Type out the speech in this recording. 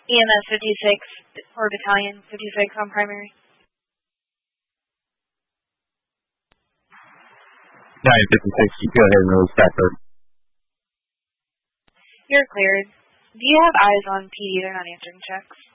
EMS 56 or Battalion 56 on primary. 956, you go ahead and release that code. You're cleared. Do you have eyes on PD? They're not answering checks.